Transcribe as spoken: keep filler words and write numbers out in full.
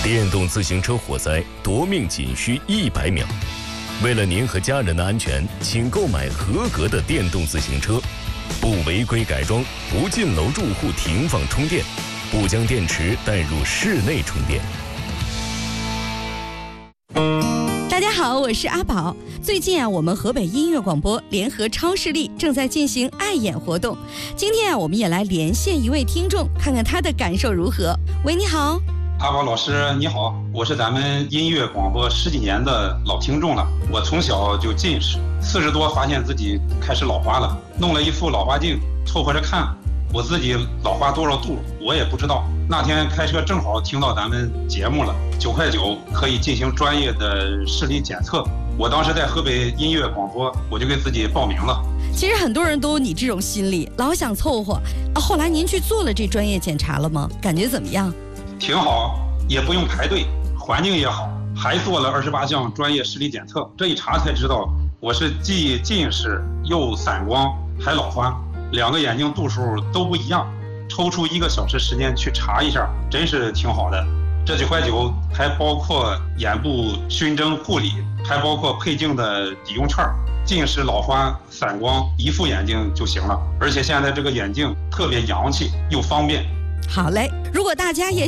电动自行车火灾夺命仅需一百秒。为了您和家人的安全，请购买合格的电动自行车，不违规改装，不进楼住户停放充电，不将电池带入室内充电。 大家好，我是阿宝。最近啊，我们河北音乐广播联合超视力正在进行爱眼活动。今天啊，我们也来连线一位听众，看看他的感受如何。喂，你好。 阿宝老师你好，我是咱们音乐广播十几年的老听众了。我从小就近视，四十多发现自己开始老花了，弄了一副老花镜凑合着看，我自己老花多少度我也不知道。那天开车正好听到咱们节目了，九块九可以进行专业的视力检测。我当时在河北音乐广播，我就给自己报名了。 其实很多人都有你这种心理，老想凑合。后来您去做了这专业检查了吗？感觉怎么样？ 挺好，也不用排队，环境也好，还做了二十八项专业视力检测。这一查才知道，我是既近视又散光还老花，两个眼睛度数都不一样。抽出一个小时时间去查一下，真是挺好的。这九块九还包括眼部熏蒸护理，还包括配镜的抵用券，近视老花散光一副眼镜就行了。而且现在这个眼镜特别洋气又方便。 好嘞，如果大家也